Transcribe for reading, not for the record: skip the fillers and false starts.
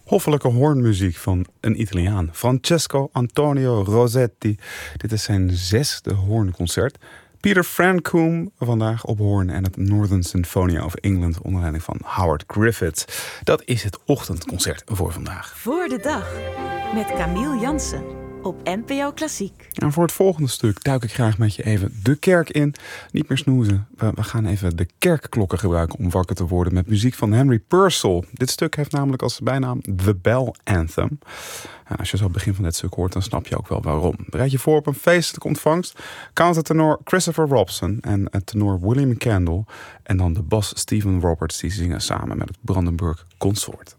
Hoffelijke hoornmuziek van een Italiaan, Francesco Antonio Rosetti. Dit is zijn 6e hoornconcert. Peter Frankoom vandaag op hoorn en het Northern Sinfonia of England onder leiding van Howard Griffith. Dat is het ochtendconcert voor vandaag. Voor de dag met Camille Jansen op NPO Klassiek. En voor het volgende stuk duik ik graag met je even de kerk in. Niet meer snoezen. We gaan even de kerkklokken gebruiken om wakker te worden met muziek van Henry Purcell. Dit stuk heeft namelijk als bijnaam The Bell Anthem. En als je zo het begin van dit stuk hoort, dan snap je ook wel waarom. Bereid je voor op een feestelijke ontvangst. Countertenor Christopher Robson en tenor William Kendall. En dan de bas Stephen Roberts, die zingen samen met het Brandenburg Consort.